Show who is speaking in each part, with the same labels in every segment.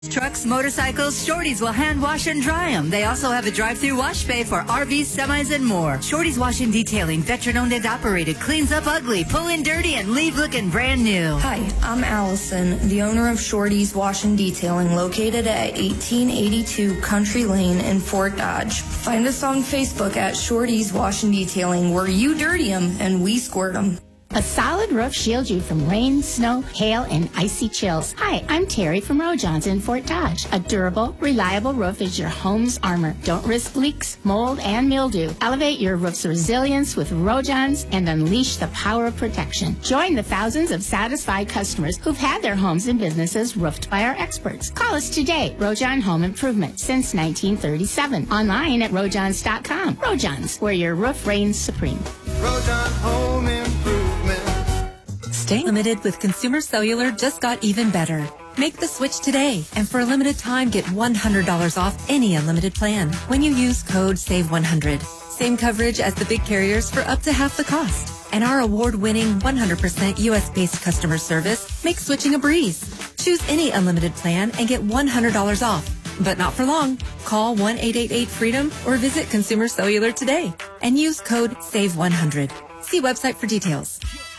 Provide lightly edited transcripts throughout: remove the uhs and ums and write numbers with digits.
Speaker 1: Trucks, motorcycles, Shorty's will hand wash and dry them. They also have a drive-through wash bay for RVs, semis, and more. Shorty's Wash and Detailing, veteran-owned and operated, cleans up ugly, pull in dirty, and leave looking brand new.
Speaker 2: Hi, I'm Allison, the owner of Shorty's Wash and Detailing, located at 1882 Country Lane in Fort Dodge. Find us on Facebook at Shorty's Wash and Detailing, where you dirty them and we squirt them.
Speaker 3: A solid roof shields you from rain, snow, hail, and icy chills. Hi, I'm Terry from Rojohn's in Fort Dodge. A durable, reliable roof is your home's armor. Don't risk leaks, mold, and mildew. Elevate your roof's resilience with Rojohn's and unleash the power of protection. Join the thousands of satisfied customers who've had their homes and businesses roofed by our experts. Call us today. Rojon Home Improvement since 1937. Online at rojohns.com. Rojohn's, where your roof reigns supreme.
Speaker 4: Rojon Home Improvement.
Speaker 5: Staying limited with Consumer Cellular just got even better. Make the switch today, and for a limited time, get $100 off any unlimited plan when you use code SAVE100. Same coverage as the big carriers for up to half the cost. And our award-winning 100% U.S.-based customer service makes switching a breeze. Choose any unlimited plan and get $100 off. But not for long. Call 1-888-FREEDOM or visit Consumer Cellular today and use code SAVE100. See website for details.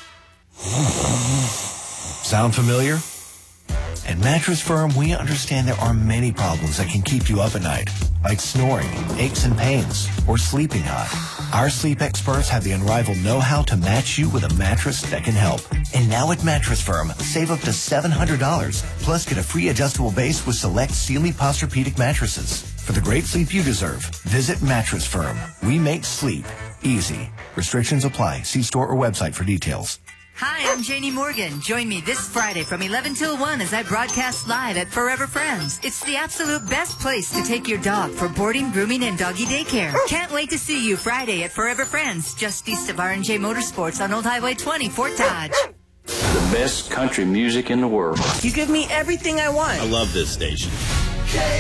Speaker 6: Sound familiar? At Mattress Firm, we understand there are many problems that can keep you up at night, like snoring, aches and pains, or sleeping hot. Our sleep experts have the unrivaled know-how to match you with a mattress that can help. And now at Mattress Firm, save up to $700, plus get a free adjustable base with select Sealy Posturepedic mattresses. For the great sleep you deserve, visit Mattress Firm. We make sleep easy. Restrictions apply. See store or website for details.
Speaker 1: Hi, I'm Janie Morgan. Join me this Friday from 11 till 1 as I broadcast live at Forever Friends. It's the absolute best place to take your dog for boarding, grooming, and doggy daycare. Can't wait to see you Friday at Forever Friends, just east of R&J Motorsports on Old Highway 20, Fort Dodge.
Speaker 7: The best country music in the world.
Speaker 8: You give me everything I want.
Speaker 9: I love this station.